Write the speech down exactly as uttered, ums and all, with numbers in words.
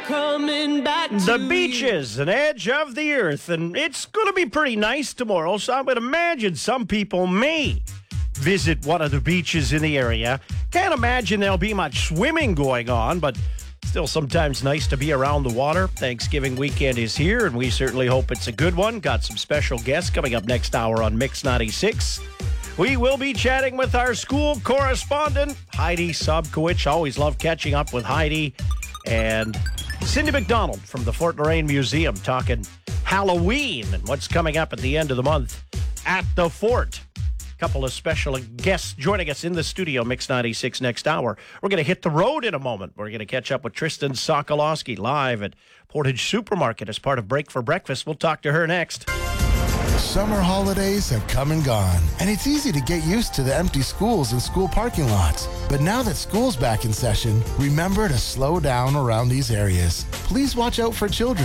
coming back to The you. beaches, an edge of the earth, and it's going to be pretty nice tomorrow, so I would imagine some people may visit one of the beaches in the area. Can't imagine there'll be much swimming going on, but still sometimes nice to be around the water. Thanksgiving weekend is here, and we certainly hope it's a good one. Got some special guests coming up next hour on Mix ninety-six. We will be chatting with our school correspondent, Heidi Sobkowicz. Always love catching up with Heidi. And Cindy McDonald from the Fort Loraine Museum talking Halloween and what's coming up at the end of the month at the Fort. A couple of special guests joining us in the studio, Mix ninety-six next hour. We're going to hit the road in a moment. We're going to catch up with Tristan Sokolowski live at Portage Supermarket as part of Break for Breakfast. We'll talk to her next. Summer holidays have come and gone, and it's easy to get used to the empty schools and school parking lots. But now that school's back in session, remember to slow down around these areas. Please watch out for children